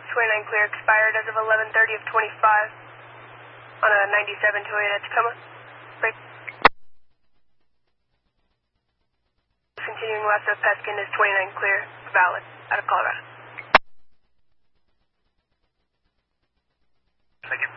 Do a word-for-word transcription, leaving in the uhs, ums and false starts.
twenty-nine clear, expired as of eleven thirty of twenty-five on a ninety-seven Toyota Tacoma. Break. Continuing west of Peskin is twenty-nine clear, valid, out of Colorado. Second.